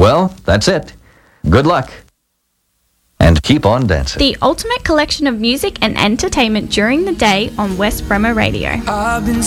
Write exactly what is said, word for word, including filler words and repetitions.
Well, that's it. Good luck. And keep on dancing. The ultimate collection of music and entertainment during the day on West Bremer Radio. I've been